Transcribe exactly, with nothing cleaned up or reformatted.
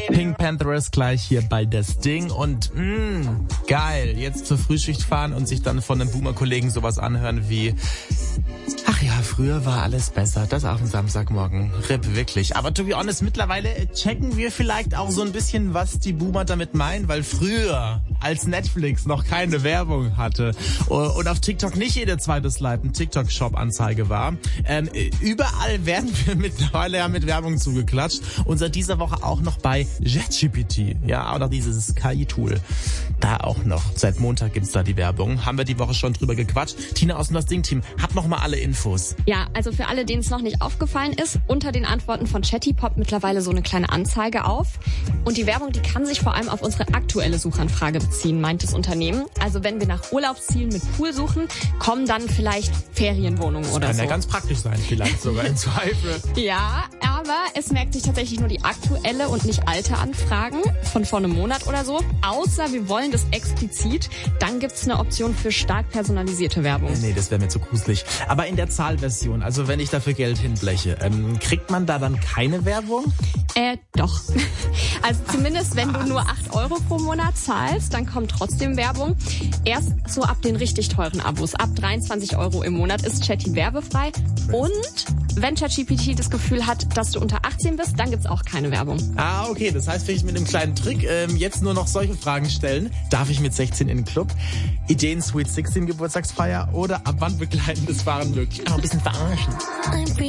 Pink Panthers gleich hier bei Das Ding und mh, geil, jetzt zur Frühschicht fahren und sich dann von einem Boomer-Kollegen sowas anhören wie: Ach ja, früher war alles besser. Das auch am Samstagmorgen. R I P, wirklich. Aber to be honest, mittlerweile checken wir vielleicht auch so ein bisschen, was die Boomer damit meinen, weil früher, als Netflix noch keine Werbung hatte und auf TikTok nicht jede zweite Slide ein TikTok-Shop-Anzeige war, ähm, überall werden wir mittlerweile ja mit Werbung zugeklatscht. Und seit dieser Woche auch noch bei ChatGPT. Ja, auch noch dieses K I-Tool. Da auch noch. Seit Montag gibt's da die Werbung. Haben wir die Woche schon drüber gequatscht. Tina aus dem Das Ding-Team hat noch mal alle Infos. Ja, also für alle, denen es noch nicht aufgefallen ist, unter den Antworten von Chatty poppt mittlerweile so eine kleine Anzeige auf. Und die Werbung, die kann sich vor allem auf unsere aktuelle Suchanfrage beziehen, meint das Unternehmen. Also wenn wir nach Urlaubszielen mit Pool suchen, kommen dann vielleicht Ferienwohnungen das oder kann so. Kann ja ganz praktisch sein, vielleicht sogar im Zweifel. Ja, aber es merkt sich tatsächlich nur die aktuelle und nicht alte Anfragen von vor einem Monat oder so. Außer wir wollen das explizit, dann gibt's eine Option für stark personalisierte Werbung. Nee, das wäre mir zu gruselig. Aber in der Zahlversion, also wenn ich dafür Geld hinbleche, ähm, kriegt man da dann keine Werbung? Äh, doch. Also zumindest, wenn du nur acht Euro pro Monat zahlst, dann kommt trotzdem Werbung. Erst so ab den richtig teuren Abos. Ab dreiundzwanzig Euro im Monat ist Chatty werbefrei. Und wenn ChatGPT das Gefühl hat, dass du unter achtzehn bist, dann gibt's auch keine Werbung. Ah, okay. Das heißt, vielleicht mit einem kleinen Trick ähm, jetzt nur noch solche Fragen stellen. Darf ich mit sechzehn in den Club? Ideen Sweet sechzehn Geburtstagsfeier oder ab wann begleitendes Fahren möglich? Kann auch ein bisschen verarschen.